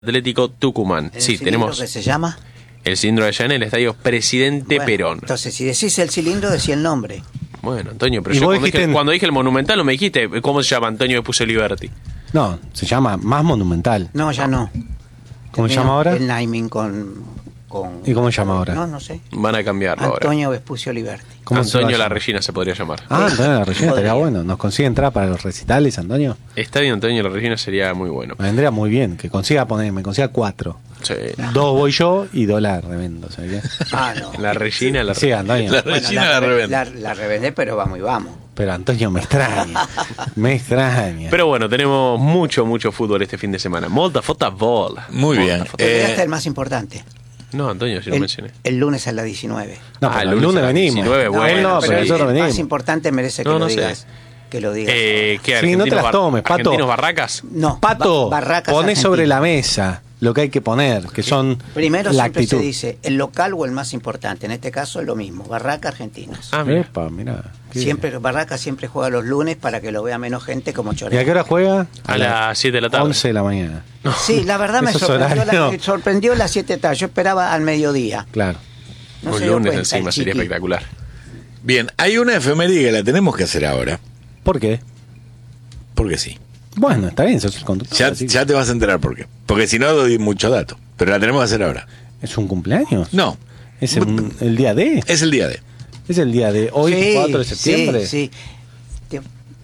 Atlético Tucumán. ¿El Sí, cilindro tenemos que se llama? el cilindro de allá en el estadio Presidente Bueno, Perón. Entonces, si decís el cilindro, decía el nombre. Bueno, Antonio, pero Y yo vos cuando dije el Monumental no me dijiste cómo se llama. Antonio me puso Liberty. No, se llama Más Monumental. No, ya no. ¿Cómo se Tenía llama ahora? El naming con... ¿Y cómo se llama ahora? No sé. Van a cambiarlo ahora. Antonio Vespucio Liberty. ¿Cómo se va a Antonio La llamar? Regina se podría llamar. Ah, Antonio La Regina estaría Podría. bueno. ¿Nos consigue entrar para los recitales, Antonio? Estadio Antonio La Regina sería muy bueno. Me vendría muy bien. Que consiga me consiga 4. Sí. 2 voy yo y 2 la revendo. ¿Sabes qué? Ah, no. La Regina, la Sí, Antonio. La Bueno, Regina la revende. la revendé, pero vamos y vamos. Pero Antonio me extraña. Me extraña. Pero bueno, tenemos mucho fútbol este fin de semana. Molta fútbol. Muy bien. Este es el más importante. No, Antonio, si lo mencioné. El lunes a las 19. No, Ah, pero el el lunes lunes a las venimos. 19, bueno, Él no, pero sí. nosotros el más venimos. importante merece que No, lo no sé. digas. Que lo digas. ¿Qué Sí, no te Argentinos las tomes, Pato. ¿Argentinos Barracas? No, Pato, Barracas poné sobre Argentina. la mesa lo que hay que poner, que son Primero la siempre actitud. se dice el local o el más importante. En este caso es lo mismo. Barracas Argentinos. Ah, mira. Epa, mirá. qué Siempre Barracas siempre juega los lunes para que lo vea menos gente como bien. ¿Y Chorero. a qué hora juega? A las 7 de la tarde. 11 de la mañana. Sí, la verdad me Esos sorprendió, horarios. me sorprendió las 7 de la tarde. Yo esperaba al mediodía. Claro. No Un se dio lunes cuenta, encima el sería chiqui. espectacular. Bien, hay una efeméride que la tenemos que hacer ahora. ¿Por qué? Porque sí. Bueno, está bien, sos el conductor. Ya, así que- ya te vas a enterar por qué. Porque si no doy mucho dato. Pero la tenemos que hacer ahora. ¿Es un cumpleaños? No. ¿Es el día de? Es el día de. ¿Es el día de hoy, Sí, 4 de septiembre? Sí, sí.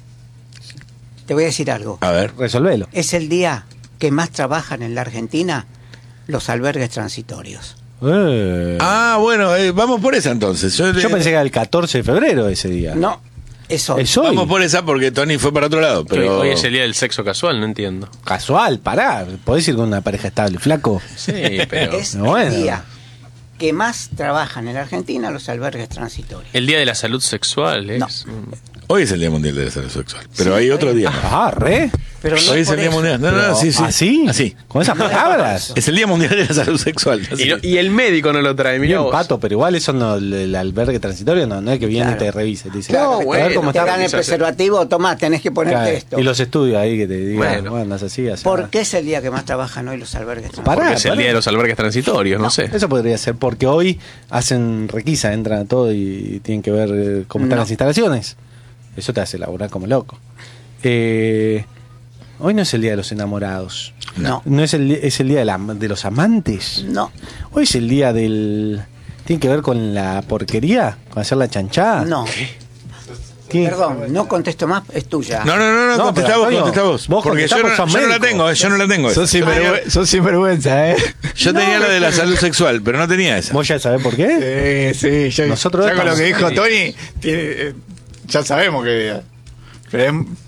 Te voy a decir algo. A ver. Resolvelo. Es el día que más trabajan en la Argentina los albergues transitorios. Ah, bueno, vamos por esa entonces. Yo pensé que era el 14 de febrero ese día. No, eso. ¿Es hoy? Vamos por esa porque Tony fue para otro lado. Pero Hoy es el día del sexo casual, no entiendo. Casual, pará. ¿Podés ir con una pareja estable, flaco? Sí, pero... Es Bueno. el día que más trabajan en la Argentina los albergues transitorios. El día de la salud sexual es... No. Hoy es el Día Mundial de la Salud Sexual. Pero hay otro día más. Ah, re. Pero no Hoy es por el Día eso. Mundial. No, no, sí, sí. ¿Así? Así. ¿Con esas palabras? Es el Día Mundial de la Salud Sexual. así. Y el médico no lo trae, mirá Bien, vos. Pato, pero igual eso no, el albergue transitorio no es que viene Claro. y te revise. Te dice, Claro, a ver bueno, cómo te está. dan el preservativo, tomá, tenés que ponerte Claro, esto. y los estudios ahí que te digan, Bueno. bueno, es así, así. ¿Por qué es el día que más trabajan hoy los albergues Pará, transitorios? Porque es el pará. día de los albergues transitorios, no sé. Eso podría ser, porque hoy hacen requisa, entran a todo y tienen que ver cómo están No. las instalaciones. Eso te hace laburar como loco. Hoy no es el día de los enamorados. No. No es es el día de los amantes. No, Hoy es el día del... ¿Tiene que ver con la porquería? ¿Con hacer la chanchada? no. ¿Tiene- Perdón, no contesto más, es tuya. No, No, contestá pero, vos, Antonio, contestá vos. vos Porque contestá yo, porque sos yo no la médico. tengo, yo no la tengo. Sos sinvergüenza, Yo tenía la de la salud sexual, pero no tenía esa. ¿Vos ya sabés por qué? Sí, ya, Nosotros ya con lo estamos- que dijo Tony, ya sabemos que... Pero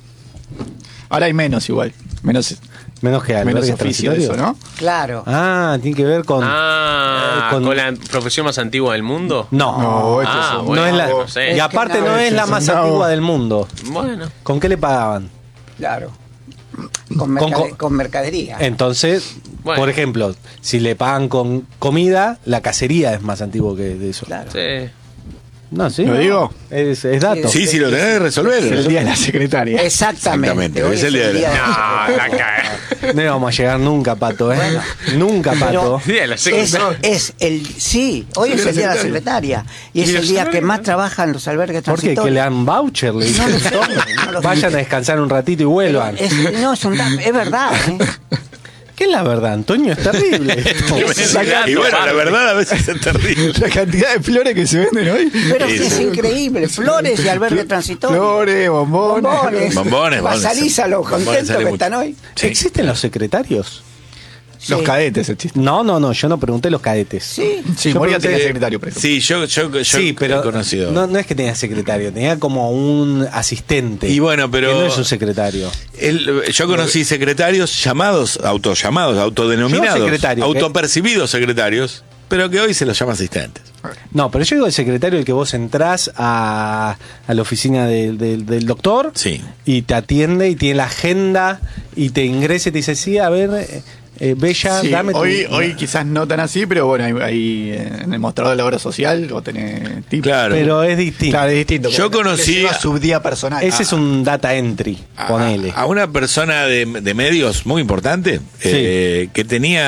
ahora hay menos igual, menos Menos que oficio de transitorios. eso, ¿no? Claro. Ah, tiene que ver con... ¿Con con- la profesión más antigua del mundo? No, No, esto Ah, es bueno, no es la... no sé. Y aparte Es que no no, es la es más un nabo. antigua del mundo. Bueno. ¿Con qué le pagaban? Claro. Con, Con- con mercadería. Entonces, Bueno. por ejemplo, si le pagan con comida, la cacería es más antiguo que de eso. Claro. Sí. No, sí. ¿Lo no. digo? Es dato. Sí, si lo tenés que Es el resolver. día de la secretaria. Exactamente. Hoy es el día de la- No, la cae. No íbamos a llegar nunca, Pato, ¿eh? Bueno. Nunca, Pato. Día de la Es, secretaria. es el sí, hoy es el día de la secretaria y es ¿Y la el día que secretaria? más trabajan los albergues ¿Por qué? transitorios. Que le dan voucher, le dicen. No lo sé, no lo sé. Vayan a descansar un ratito y vuelvan. No, es verdad. ¿Qué es la verdad, Antonio? Es terrible. Y bueno, la verdad a veces es terrible. La cantidad de flores que se venden hoy. Pero Sí, es sí. increíble. Flores y albergue transitorio. Flores, bombones. Bombones. Basaliza los Bombones contentos sale que mucho. están hoy. ¿Existen los secretarios? Los Sí. cadetes, el chiste. No, yo no pregunté los cadetes. Sí. Sí, Yo Moria pregunté- tenía secretario, por ejemplo. Sí, yo Sí, pero he conocido. no es que tenía secretario, tenía como un asistente. Y bueno, pero- Que no es un secretario. Yo conocí secretarios autodenominados, Yo secretario, autopercibidos secretarios, pero que hoy se los llama asistentes. No, pero yo digo el secretario el que vos entrás a la oficina del doctor Sí. y te atiende y tiene la agenda y te ingresa y te dice, sí, a ver, Bella, Sí, dame tu- hoy quizás no tan así, pero bueno, ahí en el mostrador de la obra social vos tenés tips. Claro. Pero es distinto. Claro, es distinto. Yo porque conocí le lleva a- su día personal. Ese es un data entry, ponele. A una persona de medios muy importante Sí. que tenía